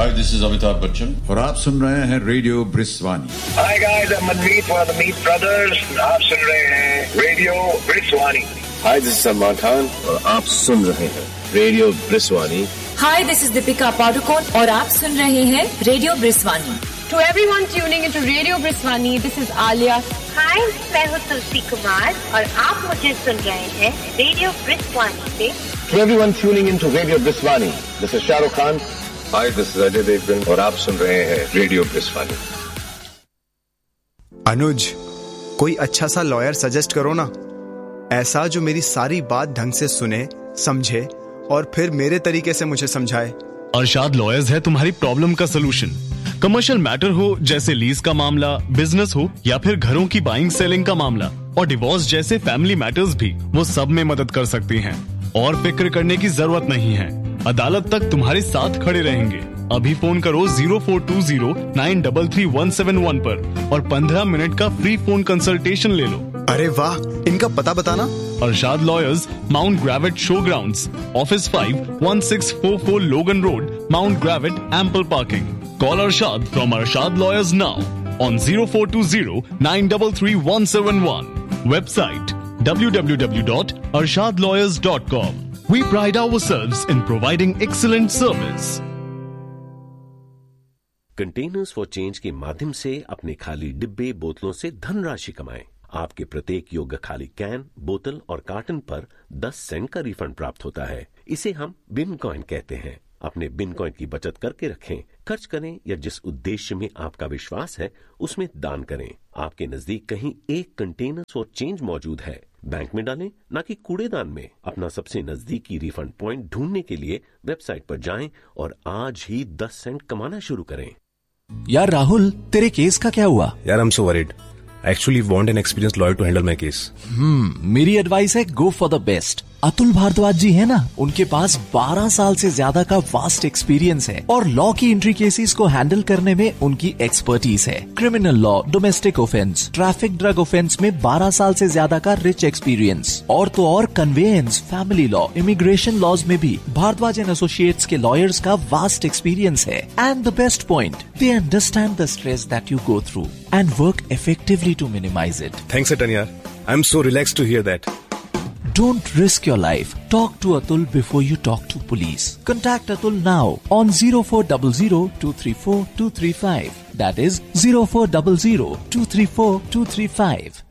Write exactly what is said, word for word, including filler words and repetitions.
Hi, this is Amitabh Bachchan. और आप सुन रहे हैं radio ब्रिस्वानी. Hi guys, I'm Manmeet for the Meet Brothers. आप सुन रहे हैं radio ब्रिस्वानी. Hi, this is Salman Khan और आप सुन रहे हैं radio ब्रिस्वानी. Hi, this is Deepika Padukone और आप सुन रहे हैं radio ब्रिस्वानी. To everyone tuning into Radio Briswani, this is Alia. Hi, मैं हूँ तुलसी कुमार और आप मुझे सुन रहे हैं रेडियो ब्रिस्वानी पे. To everyone tuning into Radio Briswani, this is Shah Rukh Khan. Hi, this is Ajay Devgan और आप सुन रहे हैं रेडियो ब्रिस्वानी. अनुज, कोई अच्छा सा लॉयर सजेस्ट करो ना, ऐसा जो मेरी सारी बात ढंग से सुने, समझे और फिर मेरे तरीके से मुझे समझाए. अरशाद लॉयर्स है तुम्हारी प्रॉब्लम का सलूशन. कमर्शियल मैटर हो जैसे लीज का मामला, बिजनेस हो या फिर घरों की बाइंग सेलिंग का मामला और डिवोर्स जैसे फैमिली मैटर्स भी, वो सब में मदद कर सकती हैं. और फिक्र करने की जरूरत नहीं है, अदालत तक तुम्हारे साथ खड़े रहेंगे. अभी फोन करो zero four to zero nine three three one seven one पर और पंद्रह मिनट का फ्री फोन कंसल्टेशन ले लो. अरे वाह, इनका पता बताना. Arshad lawyers, mount ग्रेविट show grounds, office five one six four four लोगन road, mount ग्रेविट, ample parking. Call Arshad from Arshad Lawyers now on zero four two zero nine three three one seven one. Website w w w dot arshad lawyers dot com. We pride ourselves in providing excellent service. Containers for change के माध्यम से अपने खाली डिब्बे बोतलों से धनराशि कमाएं. आपके प्रत्येक योग्य खाली कैन, बोतल और कार्टन पर दस सेंट का रिफंड प्राप्त होता है. इसे हम बिन कॉइन कहते हैं. अपने बिन कॉइन की बचत करके रखें, खर्च करें या जिस उद्देश्य में आपका विश्वास है उसमें दान करें. आपके नजदीक कहीं एक कंटेनर फॉर चेंज मौजूद है, बैंक में डालें ना कि कूड़ेदान में. अपना सबसे नजदीकी रिफंड पॉइंट ढूंढने के लिए वेबसाइट पर जाएं और आज ही दस सेंट कमाना शुरू करें. यार राहुल, तेरे केस का क्या हुआ? यार I am so worried. Actually want an experienced lawyer to handle my case. हम्म, मेरी एडवाइस है go for the best. Atul Bhardwaj जी है ना, उनके पास बारह साल से ज्यादा का वास्ट एक्सपीरियंस है और लॉ की एंट्री केसेस को हैंडल करने में उनकी एक्सपर्टीज है. Criminal law, domestic offence, traffic, drug offence में बारह साल से ज्यादा का रिच एक्सपीरियंस. और तो और conveyance, family law, immigration laws में भी भारद्वाज एंड एसोसिएट्स के लॉयर्स का वास्ट एक्सपीरियंस है. And the best point, they understand the stress that you go through and work effectively to minimize it. Thanks, Atanya. I'm so relaxed to hear that. Don't risk your life. Talk to Atul before you talk to police. Contact Atul now on zero four zero zero two three four two three five. That is zero four zero zero two three four two three five.